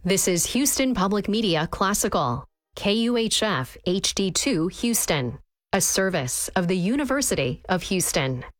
This is Houston Public Media Classical, KUHF HD2 Houston, a service of the University of Houston.